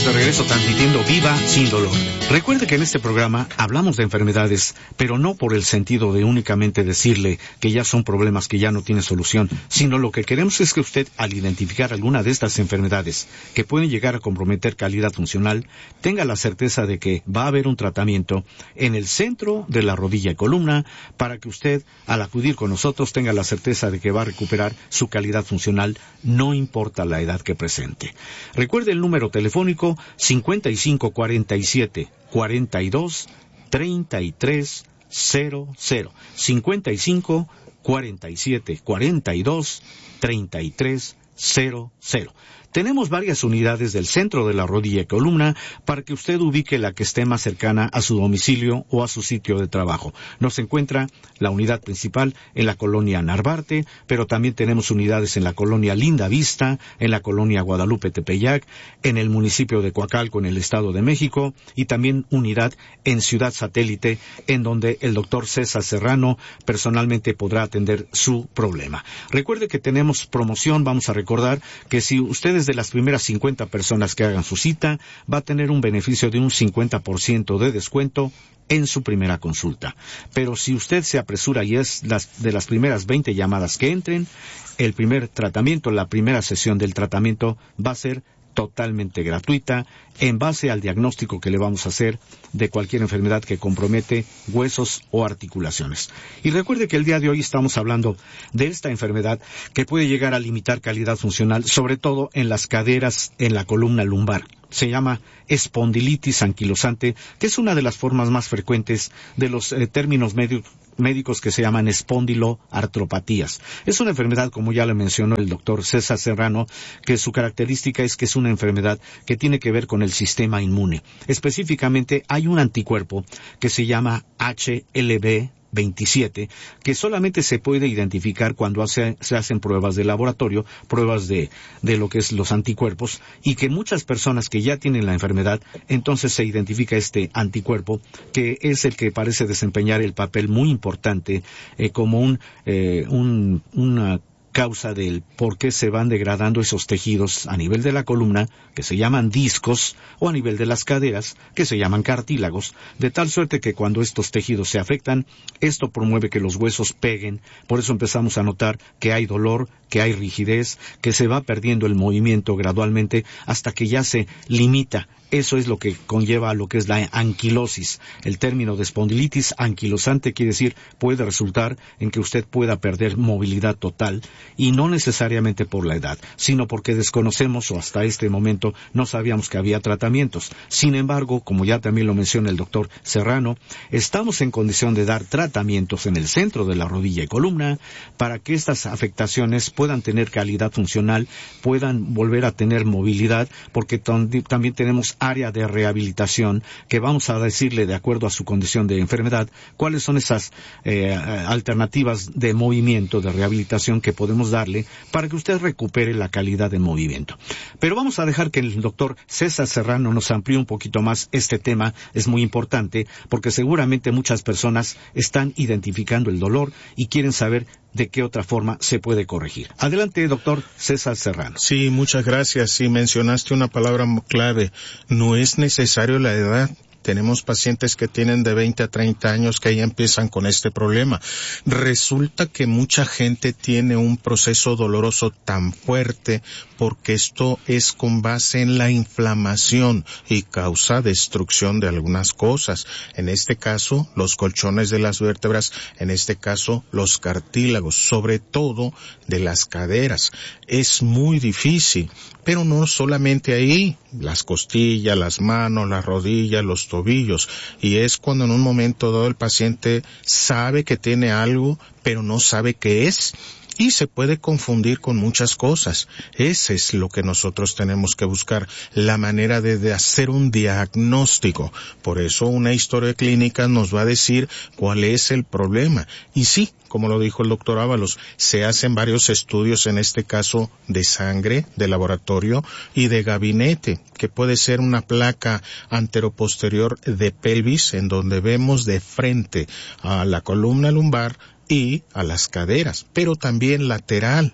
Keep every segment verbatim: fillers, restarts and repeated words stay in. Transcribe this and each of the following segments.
estamos de regreso transmitiendo Viva Sin Dolor. Recuerde que en este programa hablamos de enfermedades, pero no por el sentido de únicamente decirle que ya son problemas que ya no tienen solución, sino lo que queremos es que usted, al identificar alguna de estas enfermedades que pueden llegar a comprometer calidad funcional, tenga la certeza de que va a haber un tratamiento en el centro de la rodilla y columna para que usted, al acudir con nosotros, tenga la certeza de que va a recuperar su calidad funcional, no importa la edad que presente. Recuerde el número telefónico cincuenta y cinco cuarenta y siete cuarenta y dos treinta y tres cero cero. cincuenta y cinco cuarenta y siete cuarenta y dos treinta y tres cero cero. Tenemos varias unidades del centro de la rodilla y columna para que usted ubique la que esté más cercana a su domicilio o a su sitio de trabajo. Nos encuentra la unidad principal en la colonia Narvarte, pero también tenemos unidades en la colonia Linda Vista, en la colonia Guadalupe Tepeyac, en el municipio de Coacalco, en el Estado de México, y también unidad en Ciudad Satélite, en donde el doctor César Serrano personalmente podrá atender su problema. Recuerde que tenemos promoción. Vamos a recordar que si ustedes de las primeras cincuenta personas que hagan su cita, va a tener un beneficio de un cincuenta por ciento de descuento en su primera consulta. Pero si usted se apresura y es las, de las primeras veinte llamadas que entren, el primer tratamiento, la primera sesión del tratamiento va a ser totalmente gratuita en base al diagnóstico que le vamos a hacer de cualquier enfermedad que compromete huesos o articulaciones. Y recuerde que el día de hoy estamos hablando de esta enfermedad que puede llegar a limitar calidad funcional, sobre todo en las caderas, en la columna lumbar. Se llama espondilitis anquilosante, que es una de las formas más frecuentes de los eh, términos médicos médicos que se llaman espondiloartropatías. Es una enfermedad, como ya le mencionó el doctor César Serrano, que su característica es que es una enfermedad que tiene que ver con el sistema inmune. Específicamente hay un anticuerpo que se llama H L V veintisiete, que solamente se puede identificar cuando hace, se hacen pruebas de laboratorio, pruebas de, de lo que es los anticuerpos, y que muchas personas que ya tienen la enfermedad, entonces se identifica este anticuerpo, que es el que parece desempeñar el papel muy importante eh, como un, eh, un, una causa del por qué se van degradando esos tejidos a nivel de la columna, que se llaman discos, o a nivel de las caderas, que se llaman cartílagos, de tal suerte que cuando estos tejidos se afectan, esto promueve que los huesos peguen. Por eso empezamos a notar que hay dolor, que hay rigidez, que se va perdiendo el movimiento gradualmente hasta que ya se limita. Eso es lo que conlleva a lo que es la anquilosis. El término de espondilitis anquilosante quiere decir, puede resultar en que usted pueda perder movilidad total, y no necesariamente por la edad, sino porque desconocemos o hasta este momento no sabíamos que había tratamientos. Sin embargo, como ya también lo menciona el doctor Serrano, estamos en condición de dar tratamientos en el centro de la rodilla y columna para que estas afectaciones puedan tener calidad funcional, puedan volver a tener movilidad, porque también tenemos área de rehabilitación que vamos a decirle, de acuerdo a su condición de enfermedad, cuáles son esas eh, alternativas de movimiento, de rehabilitación que podemos darle para que usted recupere la calidad de movimiento. Pero vamos a dejar que el doctor César Serrano nos amplíe un poquito más este tema. Es muy importante porque seguramente muchas personas están identificando el dolor y quieren saber de qué otra forma se puede corregir. Adelante, doctor César Serrano. Sí, muchas gracias. Sí, mencionaste una palabra clave. No es necesario la edad. Tenemos pacientes que tienen de veinte a treinta años que ya empiezan con este problema. Resulta que mucha gente tiene un proceso doloroso tan fuerte porque esto es con base en la inflamación y causa destrucción de algunas cosas. En este caso, los colchones de las vértebras, en este caso, los cartílagos, sobre todo de las caderas. Es muy difícil, pero no solamente ahí, las costillas, las manos, las rodillas, los tobillos, y es cuando en un momento dado el paciente sabe que tiene algo, pero no sabe qué es, y se puede confundir con muchas cosas. Ese es lo que nosotros tenemos que buscar, la manera de, de hacer un diagnóstico. Por eso una historia clínica nos va a decir cuál es el problema. Y sí, como lo dijo el doctor Ábalos, se hacen varios estudios, en este caso de sangre, de laboratorio y de gabinete, que puede ser una placa anteroposterior de pelvis, en donde vemos de frente a la columna lumbar y a las caderas, pero también lateral.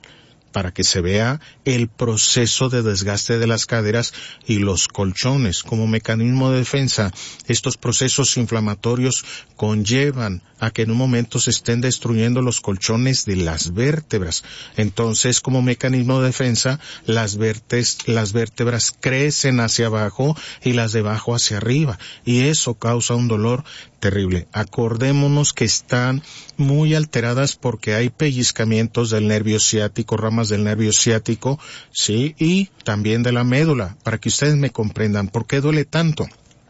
para que se vea el proceso de desgaste de las caderas y los colchones. Como mecanismo de defensa, estos procesos inflamatorios conllevan a que en un momento se estén destruyendo los colchones de las vértebras. Entonces, como mecanismo de defensa, las, vértes, las vértebras crecen hacia abajo y las de abajo hacia arriba, y eso causa un dolor terrible. Acordémonos que están muy alteradas porque hay pellizcamientos del nervio ciático, ramas del nervio ciático, sí, y también de la médula, para que ustedes me comprendan por qué duele tanto.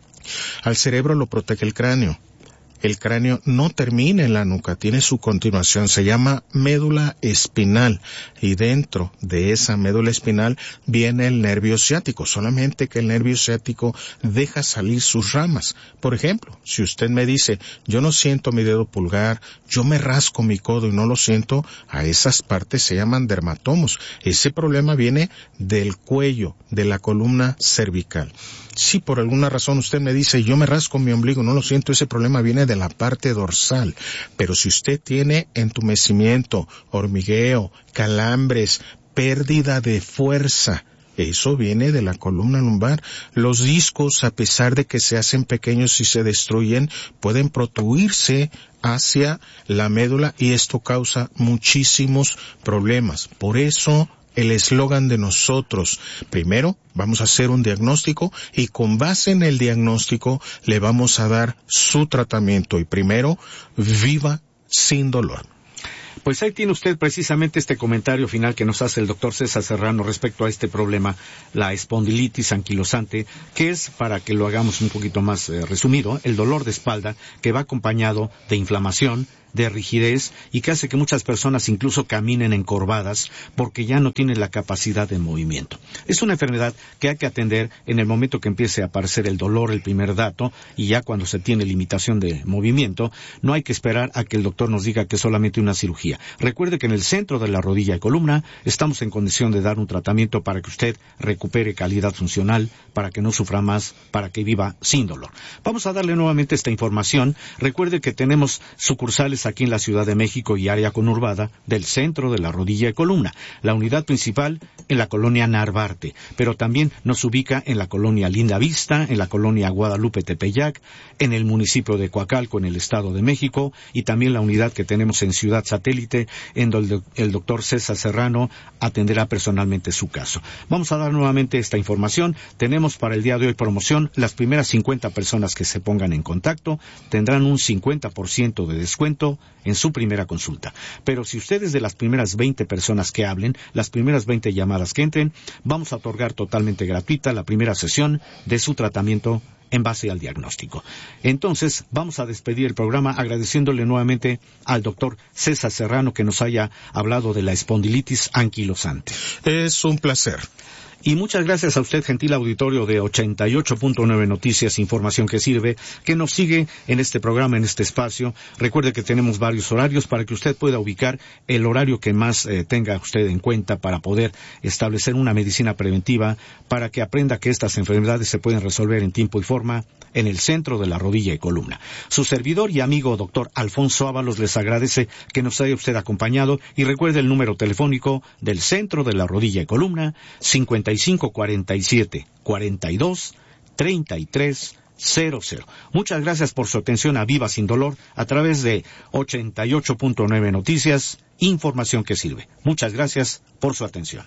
Al cerebro lo protege el cráneo. El cráneo no termina en la nuca, tiene su continuación, se llama médula espinal, y dentro de esa médula espinal viene el nervio ciático, solamente que el nervio ciático deja salir sus ramas. Por ejemplo, si usted me dice, yo no siento mi dedo pulgar, yo me rasco mi codo y no lo siento, a esas partes se llaman dermatomos. Ese problema viene del cuello, de la columna cervical. Si por alguna razón usted me dice, yo me rasco mi ombligo, no lo siento, ese problema viene de la parte dorsal. Pero si usted tiene entumecimiento, hormigueo, calambres, pérdida de fuerza, eso viene de la columna lumbar. Los discos, a pesar de que se hacen pequeños y se destruyen, pueden protruirse hacia la médula y esto causa muchísimos problemas. Por eso, el eslogan de nosotros, primero vamos a hacer un diagnóstico y con base en el diagnóstico le vamos a dar su tratamiento y primero, viva sin dolor. Pues ahí tiene usted precisamente este comentario final que nos hace el doctor César Serrano respecto a este problema, la espondilitis anquilosante, que es, para que lo hagamos un poquito más eh, resumido, el dolor de espalda que va acompañado de inflamación, de rigidez y que hace que muchas personas incluso caminen encorvadas porque ya no tienen la capacidad de movimiento. Es una enfermedad que hay que atender en el momento que empiece a aparecer el dolor, el primer dato, y ya cuando se tiene limitación de movimiento, no hay que esperar a que el doctor nos diga que es solamente una cirugía. Recuerde que en el centro de la rodilla y columna estamos en condición de dar un tratamiento para que usted recupere calidad funcional, para que no sufra más, para que viva sin dolor. Vamos a darle nuevamente esta información. Recuerde que tenemos sucursales aquí en la Ciudad de México y área conurbada del centro de la rodilla y columna. La unidad principal en la colonia Narvarte, pero también nos ubica en la colonia Linda Vista, en la colonia Guadalupe Tepeyac, en el municipio de Coacalco, en el Estado de México, y también la unidad que tenemos en Ciudad Satélite, en donde el doctor César Serrano atenderá personalmente su caso. Vamos a dar nuevamente esta información. Tenemos para el día de hoy promoción. Las primeras cincuenta personas que se pongan en contacto tendrán un cincuenta por ciento de descuento en su primera consulta. Pero si ustedes de las primeras veinte personas que hablen, las primeras veinte llamadas que entren, vamos a otorgar totalmente gratuita la primera sesión de su tratamiento en base al diagnóstico. Entonces, vamos a despedir el programa agradeciéndole nuevamente al doctor César Serrano que nos haya hablado de la espondilitis anquilosante. Es un placer. Y muchas gracias a usted, gentil auditorio de ochenta y ocho punto nueve Noticias, información que sirve, que nos sigue en este programa, en este espacio. Recuerde que tenemos varios horarios para que usted pueda ubicar el horario que más eh, tenga usted en cuenta para poder establecer una medicina preventiva, para que aprenda que estas enfermedades se pueden resolver en tiempo y forma en el centro de la rodilla y columna. Su servidor y amigo doctor Alfonso Ábalos les agradece que nos haya usted acompañado y recuerde el número telefónico del centro de la rodilla y columna, cincuenta y cinco cuarenta y siete cuarenta y dos treinta y tres cero cero. Muchas gracias por su atención a Viva Sin Dolor a través de ochenta y ocho punto nueve Noticias, información que sirve. Muchas gracias por su atención.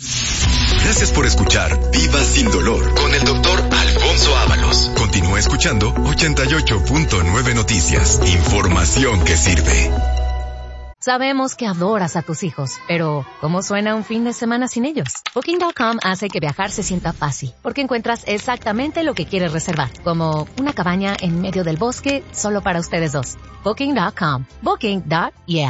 Gracias por escuchar Viva Sin Dolor con el doctor Alfonso Ábalos. Continúa escuchando ochenta y ocho punto nueve Noticias, información que sirve. Sabemos que adoras a tus hijos, pero ¿cómo suena un fin de semana sin ellos? Booking punto com hace que viajar se sienta fácil, porque encuentras exactamente lo que quieres reservar, como una cabaña en medio del bosque solo para ustedes dos. Booking punto com. Booking. Yeah.